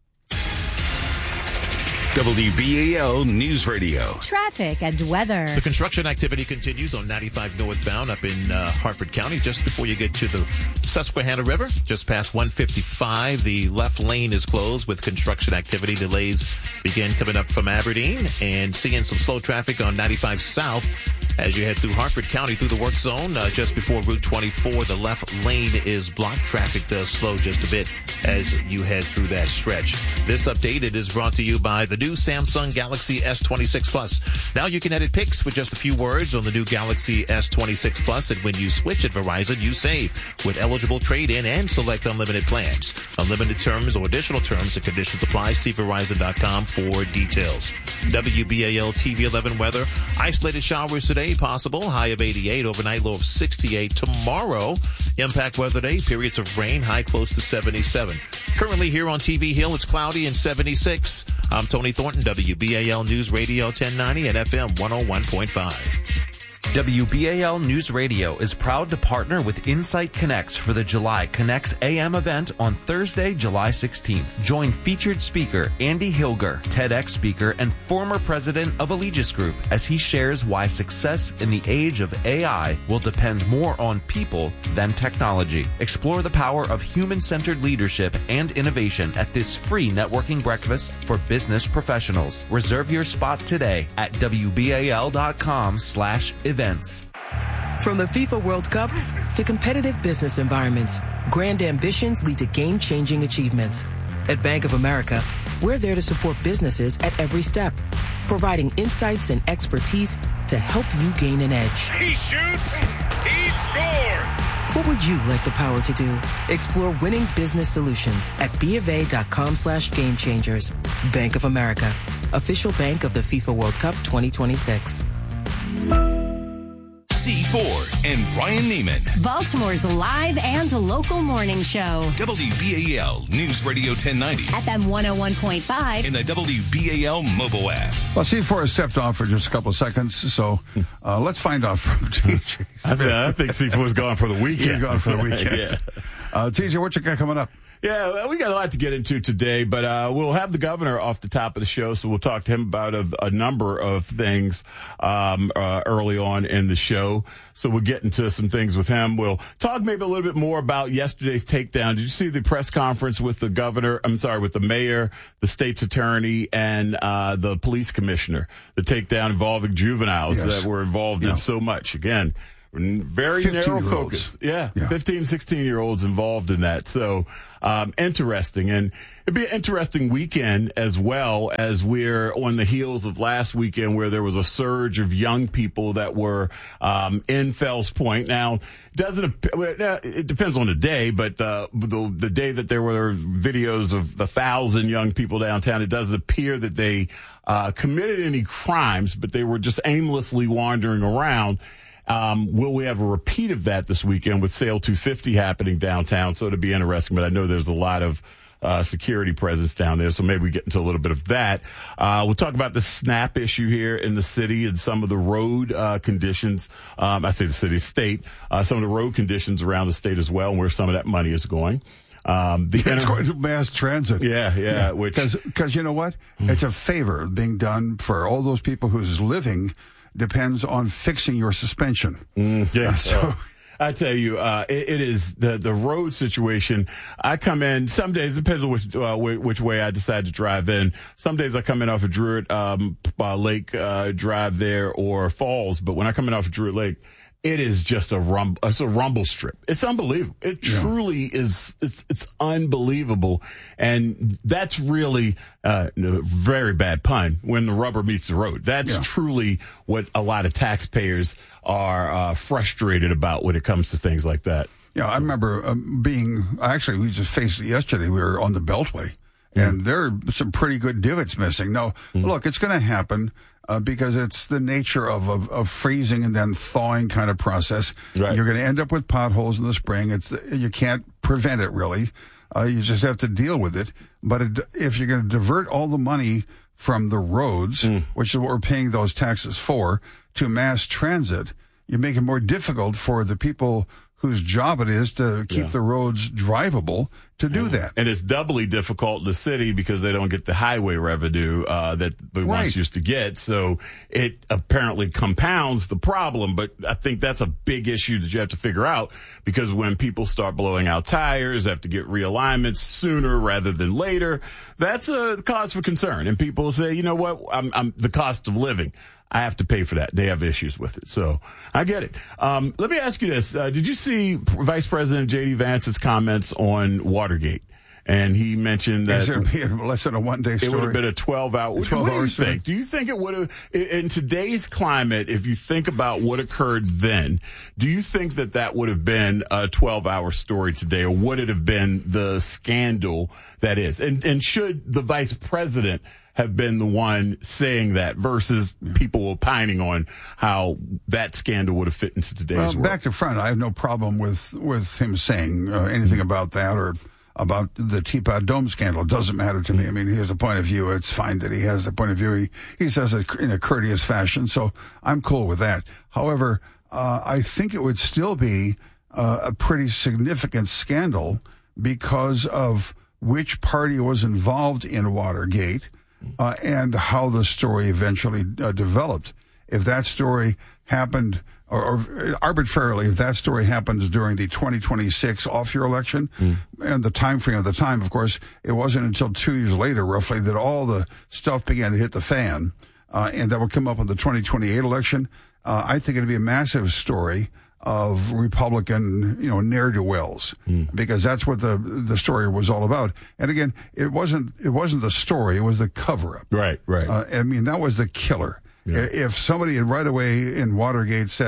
WBAL News Radio. Traffic and weather. The construction activity continues on 95 northbound up in Hartford County just before you get to the Susquehanna River. Just past 155, the left lane is closed with construction activity. Delays begin coming up from Aberdeen, and seeing some slow traffic on 95 south as you head through Hartford County through the work zone. Just before Route 24, the left lane is blocked. Traffic does slow just a bit as you head through that stretch. This update is brought to you by the new Samsung Galaxy S26 Plus. Now you can edit pics with just a few words on the new Galaxy S26 Plus, and when you switch at Verizon, you save with eligible trade-in and select unlimited plans. Unlimited terms or additional terms and conditions apply. See Verizon.com for details. WBAL TV 11 weather. Isolated showers today possible. High of 88. Overnight low of 68. Tomorrow, impact weather day. Periods of rain. High close to 77. Currently here on TV Hill, it's cloudy and 76. I'm Tony Thornton, WBAL News Radio 1090 and FM 101.5. WBAL News Radio is proud to partner with Insight Connects for the July Connects AM event on Thursday, July 16th. Join featured speaker Andy Hilger, TEDx speaker, and former president of Allegis Group as he shares why success in the age of AI will depend more on people than technology. Explore the power of human-centered leadership and innovation at this free networking breakfast for business professionals. Reserve your spot today at WBAL.com/events. From the FIFA World Cup to competitive business environments, grand ambitions lead to game-changing achievements. At Bank of America, we're there to support businesses at every step, providing insights and expertise to help you gain an edge. He shoots, he scores! What would you like the power to do? Explore winning business solutions at BofA.com/gamechangers. Bank of America, official bank of the FIFA World Cup 2026. C4 and Brian Neiman. Baltimore's live and local morning show. WBAL News Radio 1090. FM 101.5. In the WBAL mobile app. Well, C4 has stepped off for just a couple of seconds, so let's find out from TJ. I think C4's gone for the weekend. He's gone for the weekend. Yeah. TJ, what you got coming up? Yeah, we got a lot to get into today, but we'll have the governor off the top of the show, so we'll talk to him about a number of things early on in the show. So we'll get into some things with him. We'll talk maybe a little bit more about yesterday's takedown. Did you see the press conference with the governor? with the mayor, the state's attorney, and the police commissioner? The takedown involving juveniles that were involved in so much. Again, very narrow focus. Yeah, 15, 16-year-olds involved in that. So interesting. And it'd be an interesting weekend as well, as we're on the heels of last weekend where there was a surge of young people that were in Fells Point. Now, it depends on the day, but the day that there were videos of 1,000 young people downtown, it doesn't appear that they committed any crimes, but they were just aimlessly wandering around. Will we have a repeat of that this weekend with Sale 250 happening downtown? So it'll be interesting, but I know there's a lot of security presence down there, so maybe we get into a little bit of that. We'll talk about the SNAP issue here in the city and some of the road conditions. I say the city, state, some of the road conditions around the state as well, and where some of that money is going. It's going to mass transit. Yeah. Because you know what? It's a favor being done for all those people whose living depends on fixing your suspension. So I tell you, it is the road situation. I come in some days, it depends on which way I decide to drive in. Some days I come in off of Druid Lake Drive there or Falls, but when I come in off of Druid Lake, it is just it's a rumble strip. It's unbelievable. It truly is. It's unbelievable. And that's really a very bad pun when the rubber meets the road. That's truly what a lot of taxpayers are frustrated about when it comes to things like that. Yeah, I remember we just faced it yesterday. We were on the Beltway, and there are some pretty good divots missing. Now, look, it's going to happen. Because it's the nature of freezing and then thawing kind of process. Right. You're going to end up with potholes in the spring. You can't prevent it, really. You just have to deal with it. But if you're going to divert all the money from the roads, which is what we're paying those taxes for, to mass transit, you make it more difficult for the people whose job it is to keep the roads drivable to do that. And it's doubly difficult in the city because they don't get the highway revenue that we once used to get. So it apparently compounds the problem. But I think that's a big issue that you have to figure out, because when people start blowing out tires, have to get realignments sooner rather than later, that's a cause for concern. And people say, you know what, I'm the cost of living, I have to pay for that. They have issues with it. So I get it. Let me ask you this. Did you see Vice President J.D. Vance's comments on Watergate? And he mentioned that it would be less than a one-day story. It would have been a 12-hour. What do you think? Do you think it would have, in today's climate, if you think about what occurred then, do you think that would have been a 12-hour story today, or would it have been the scandal that is? And should the vice president have been the one saying that versus people opining on how that scandal would have fit into today's world? Back to front, I have no problem with him saying anything about that or about the Teapot Dome scandal. It doesn't matter to me. I mean, he has a point of view. It's fine that he has a point of view. He says it in a courteous fashion, so I'm cool with that. However, I think it would still be a pretty significant scandal because of which party was involved in Watergate, and how the story eventually developed. If that story happened, or arbitrarily, if that story happens during the 2026 off-year election, and the time frame of the time, of course, it wasn't until 2 years later, roughly, that all the stuff began to hit the fan, and that would come up in the 2028 election. I think it'd be a massive story of Republican, ne'er-do-wells, because that's what the story was all about. And again, it wasn't the story; it was the cover-up. Right. I mean, that was the killer. Yeah. If somebody had right away in Watergate said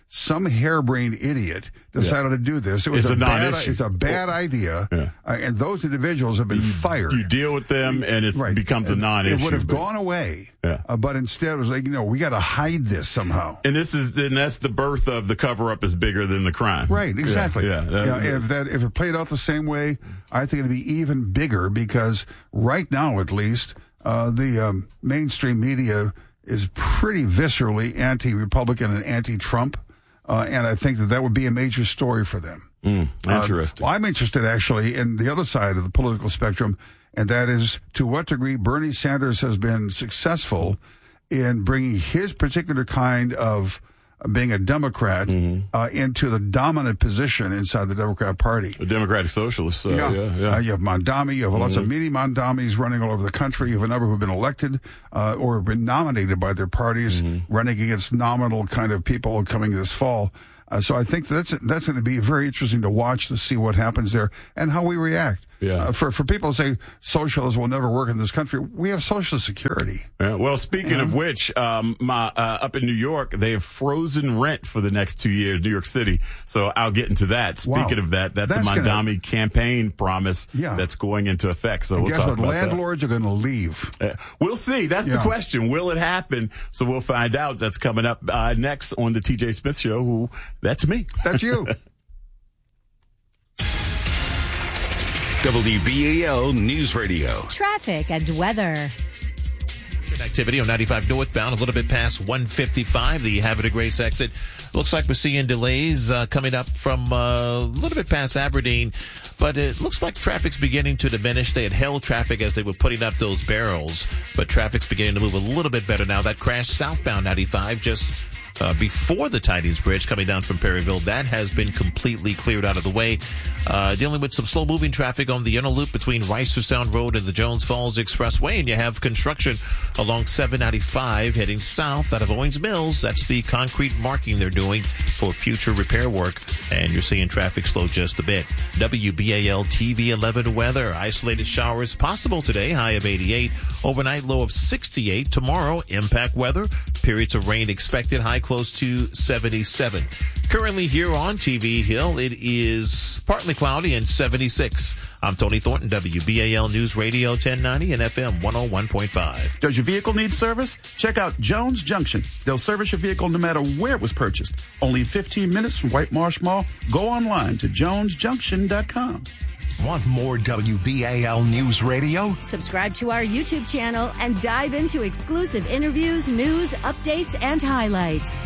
some harebrained idiot decided to do this. It was It's a bad, non-issue. it's a bad idea, and those individuals have been fired. You deal with them, and it becomes a non-issue. It would have gone away, but instead it was like, we got to hide this somehow. And that's the birth of the cover-up is bigger than the crime. Right, exactly. Yeah. If it played out the same way, I think it'd be even bigger because right now, at least, the mainstream media is pretty viscerally anti-Republican and anti-Trump, and I think that would be a major story for them. Interesting. I'm interested, actually, in the other side of the political spectrum, and that is to what degree Bernie Sanders has been successful in bringing his particular kind of being a Democrat into the dominant position inside the Democrat Party. The Democratic Socialists. You have Mondami. You have lots of mini Mondamis running all over the country. You have a number who have been elected or have been nominated by their parties, running against nominal kind of people coming this fall. So I think that's going to be very interesting to watch to see what happens there and how we react. For people to say socialism will never work in this country, we have Social Security. Well, speaking of which, up in New York, they have frozen rent for the next 2 years, New York City. So I'll get into that. Speaking of that, that's a Mondami campaign promise that's going into effect. So we'll talk about that. Landlords are going to leave. We'll see. That's the question. Will it happen? So we'll find out. That's coming up next on the TJ Smith Show. That's me. That's you. WBAL News Radio. Traffic and weather. Good activity on 95 northbound, a little bit past 155, the Havre de Grace exit. Looks like we're seeing delays coming up from a little bit past Aberdeen, but it looks like traffic's beginning to diminish. They had held traffic as they were putting up those barrels, but traffic's beginning to move a little bit better now. That crash southbound 95 just before the Tidings Bridge coming down from Perryville, that has been completely cleared out of the way. Dealing with some slow-moving traffic on the inner loop between Reister Sound Road and the Jones Falls Expressway, and you have construction along 795 heading south out of Owings Mills. That's the concrete marking they're doing for future repair work, and you're seeing traffic slow just a bit. WBAL TV 11 weather. Isolated showers possible today, high of 88. Overnight low of 68. Tomorrow, impact weather. Periods of rain expected, high close to 77. Currently here on TV Hill, it is partly cloudy and 76. I'm Tony Thornton, WBAL News Radio 1090 and FM 101.5. Does your vehicle need service? Check out Jones Junction. They'll service your vehicle no matter where it was purchased. Only 15 minutes from White Marsh Mall. Go online to jonesjunction.com. Want more WBAL News Radio? Subscribe to our YouTube channel and dive into exclusive interviews, news, updates, and highlights.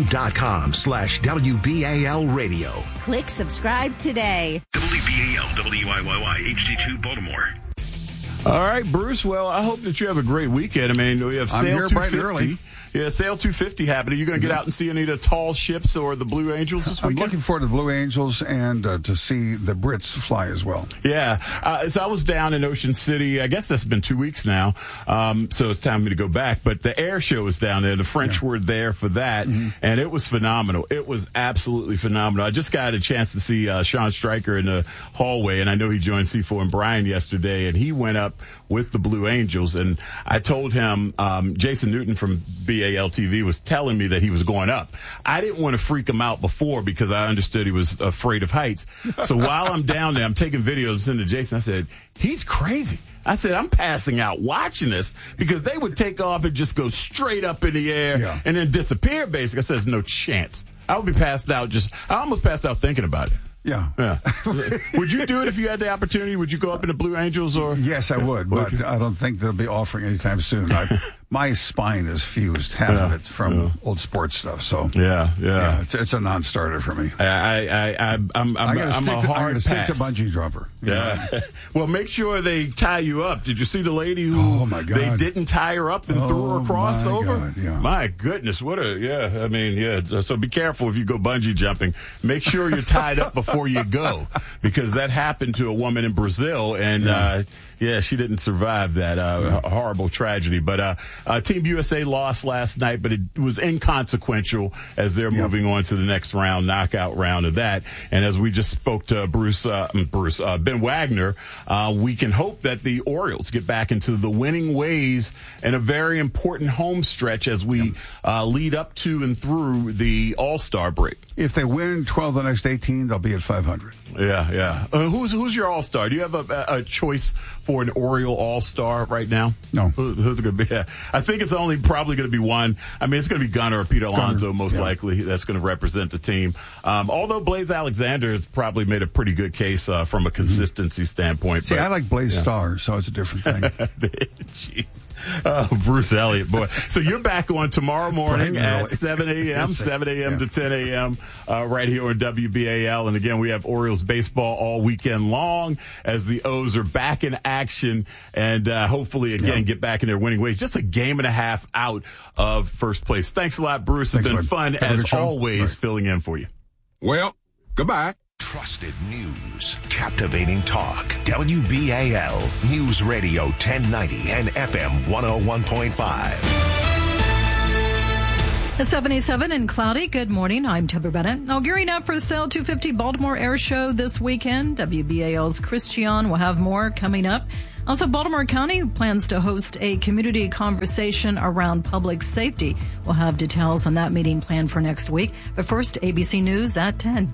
YouTube.com/WBAL Radio. Click subscribe today. WBAL WIYY HD2 Baltimore. All right, Bruce. Well, I hope that you have a great weekend. I mean, we have I'm Sail here 250. bright and early. Yeah, Sail 250 happening. You're going to get out and see any of the tall ships or the Blue Angels this weekend? I'm looking forward to the Blue Angels and to see the Brits fly as well. Yeah. So I was down in Ocean City. I guess that's been 2 weeks now. So it's time for me to go back. But the air show was down there. The French were there for that. And it was phenomenal. It was absolutely phenomenal. I just got a chance to see Sean Stryker in the hallway. And I know he joined C4 and Brian yesterday. And he went up with the Blue Angels. And I told him, Jason Newton from BAL TV was telling me that he was going up. I didn't want to freak him out before because I understood he was afraid of heights. So while I'm down there, I'm taking videos, sending to Jason. I said, he's crazy. I said, I'm passing out watching this because they would take off and just go straight up in the air and then disappear, basically. I said, there's no chance. I would be passed out I almost passed out thinking about it. Yeah. Would you do it if you had the opportunity? Would you go up in the Blue Angels? Or Yes, I would, but I don't think they'll be offering anytime soon. My spine is fused, half of it from old sports stuff. So it's a non-starter for me. I'm a hard stick to bungee jumper. Yeah. Well, make sure they tie you up. Did you see the lady who? Oh my God! They didn't tie her up and threw her across over. God, yeah. My goodness, what a I mean, So be careful if you go bungee jumping. Make sure you're tied up before you go, because that happened to a woman in Brazil, and Yeah, she didn't survive that horrible tragedy. But Team USA lost last night, but it was inconsequential as they're moving on to the next round, knockout round of that. And as we just spoke to Ben Wagner, we can hope that the Orioles get back into the winning ways in a very important home stretch as we lead up to and through the All-Star break. If they win 12 of the next 18, they'll be at 500. Yeah. Who's your All-Star? Do you have a choice for an Oriole All-Star right now? No. Who's it going to be? I think it's only probably going to be one. I mean, it's going to be Gunnar or Pete Alonso, most likely. That's going to represent the team. Although Blaze Alexander has probably made a pretty good case from a consistency standpoint. See, I like Blaze Starr, so it's a different thing. Jeez. Oh, Bruce Elliott, boy. So you're back on tomorrow morning at 7 a.m., 7 a.m. to 10 a.m. Right here on WBAL. And again, we have Orioles baseball all weekend long as the O's are back in action and hopefully, again, get back in their winning ways. Just a game and a half out of first place. Thanks a lot, Bruce. It's been fun, as always, filling in for you. Well, goodbye. Trusted news, captivating talk. WBAL News Radio 1090 and FM 101.5. At 77 and cloudy. Good morning. I'm Deborah Bennett. Now gearing up for the Sail 250 Baltimore Air Show this weekend. WBAL's Chris Chion will have more coming up. Also, Baltimore County plans to host a community conversation around public safety. We'll have details on that meeting planned for next week. But first, ABC News at 10.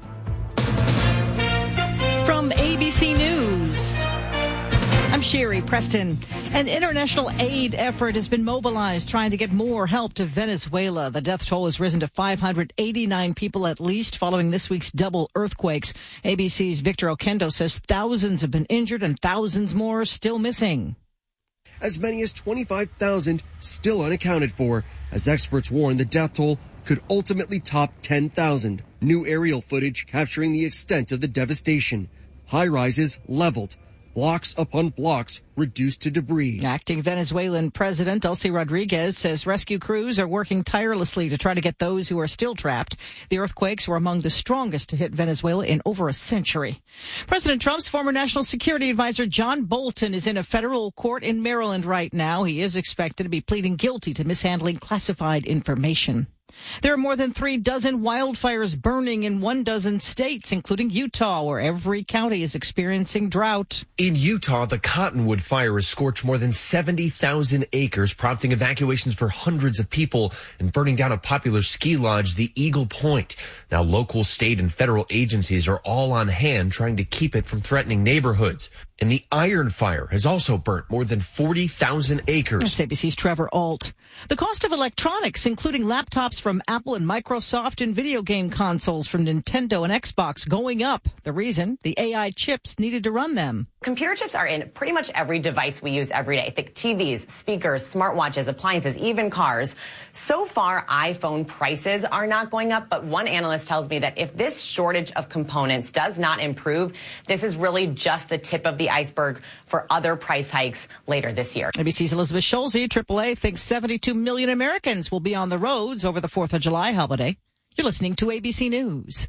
From ABC News, I'm Sherry Preston. An international aid effort has been mobilized trying to get more help to Venezuela. The death toll has risen to 589 people at least following this week's double earthquakes. ABC's Victor Oquendo says thousands have been injured and thousands more are still missing. As many as 25,000 still unaccounted for, as experts warn the death toll could ultimately top 10,000. New aerial footage capturing the extent of the devastation. High-rises leveled, blocks upon blocks reduced to debris. Acting Venezuelan President Delcy Rodriguez says rescue crews are working tirelessly to try to get those who are still trapped. The earthquakes were among the strongest to hit Venezuela in over a century. President Trump's former national security advisor John Bolton is in a federal court in Maryland right now. He is expected to be pleading guilty to mishandling classified information. There are more than 36 wildfires burning in 12 states, including Utah, where every county is experiencing drought. In Utah, the Cottonwood fire has scorched more than 70,000 acres, prompting evacuations for hundreds of people and burning down a popular ski lodge, the Eagle Point. Now, local, state, and federal agencies are all on hand trying to keep it from threatening neighborhoods. And the Iron Fire has also burnt more than 40,000 acres. That's ABC's Trevor Alt. The cost of electronics, including laptops from Apple and Microsoft and video game consoles from Nintendo and Xbox, going up. The reason? The AI chips needed to run them. Computer chips are in pretty much every device we use every day. Think TVs, speakers, smartwatches, appliances, even cars. So far, iPhone prices are not going up, but one analyst tells me that if this shortage of components does not improve, this is really just the tip of the iceberg for other price hikes later this year. ABC's Elizabeth Schulze, AAA, thinks 72 million Americans will be on the roads over the 4th of July holiday. You're listening to ABC News.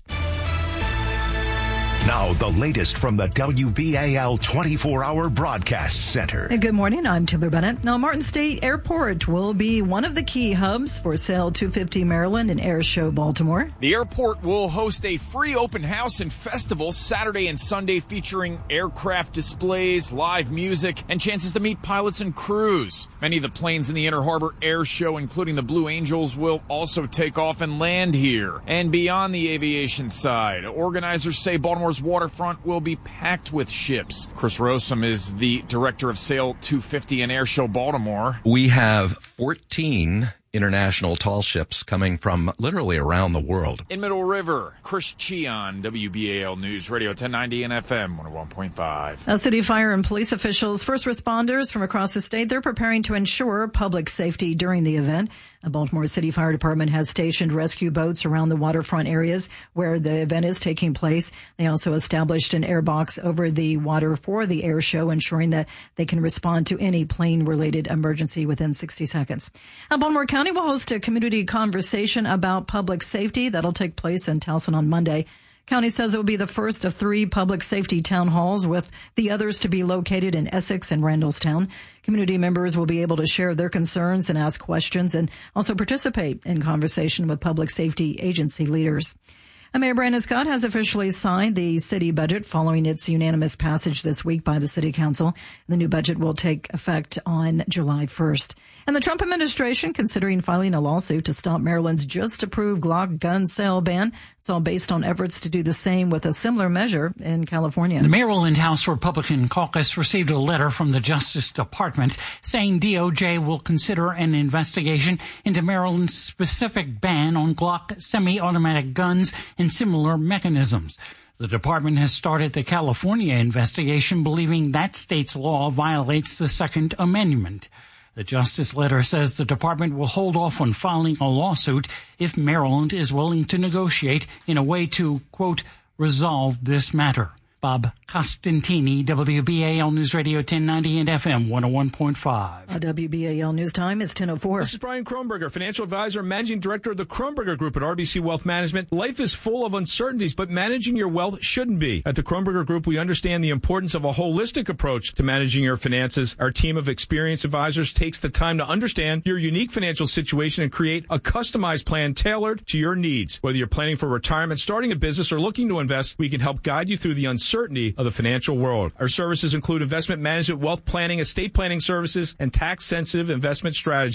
Now, the latest from the WBAL 24-hour broadcast center. Good morning. I'm Timber Bennett. Now, Martin State Airport will be one of the key hubs for Sail 250 Maryland and Air Show Baltimore. The airport will host a free open house and festival Saturday and Sunday featuring aircraft displays, live music, and chances to meet pilots and crews. Many of the planes in the Inner Harbor Air Show, including the Blue Angels, will also take off and land here. And beyond the aviation side, organizers say Baltimore's waterfront will be packed with ships. Chris Rossum is the director of Sail 250 and Air Show Baltimore. We have 14 international tall ships coming from literally around the world. In Middle River, Chris Chion, WBAL News Radio 1090 and FM 101.5. City fire and police officials, first responders from across the state, they're preparing to ensure public safety during the event. The Baltimore City Fire Department has stationed rescue boats around the waterfront areas where the event is taking place. They also established an airbox over the water for the air show, ensuring that they can respond to any plane-related emergency within 60 seconds. Baltimore County will host a community conversation about public safety. That'll take place in Towson on Monday. County says it will be the first of 3 public safety town halls, with the others to be located in Essex and Randallstown. Community members will be able to share their concerns and ask questions, and also participate in conversation with public safety agency leaders. Mayor Brandon Scott has officially signed the city budget following its unanimous passage this week by the city council. The new budget will take effect on July 1st. And the Trump administration considering filing a lawsuit to stop Maryland's just approved Glock gun sale ban. It's all based on efforts to do the same with a similar measure in California. The Maryland House Republican caucus received a letter from the Justice Department saying DOJ will consider an investigation into Maryland's specific ban on Glock semi-automatic guns and similar mechanisms. The department has started the California investigation, believing that state's law violates the Second Amendment. The justice letter says the department will hold off on filing a lawsuit if Maryland is willing to negotiate in a way to, quote, resolve this matter. Bob Costantini, WBAL News Radio 1090 and FM 101.5. WBAL News Time is 10:04. This is Brian Kronberger, financial advisor and managing director of the Kronberger Group at RBC Wealth Management. Life is full of uncertainties, but managing your wealth shouldn't be. At the Kronberger Group, we understand the importance of a holistic approach to managing your finances. Our team of experienced advisors takes the time to understand your unique financial situation and create a customized plan tailored to your needs. Whether you're planning for retirement, starting a business, or looking to invest, we can help guide you through the uncertainty of the financial world. Our services include investment management, wealth planning, estate planning services, and tax-sensitive investment strategies.